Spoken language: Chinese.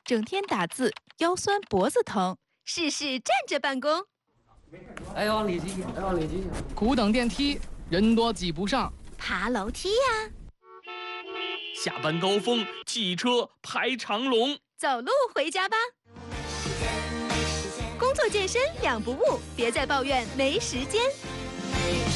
整天打字，腰酸脖子疼，试试站着办公。 哎，往里挤，哎，往里挤。 苦等电梯，人多挤不上。 爬楼梯呀， 下班高峰，汽车排长龙。 走路回家吧。工作健身两不误，别再抱怨没时间。